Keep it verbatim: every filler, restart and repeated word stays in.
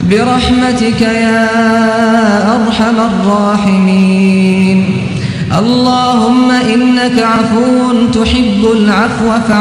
برحمتك يا أرحم الراحمين. اللهم إنك عفو تحب العفو فاعف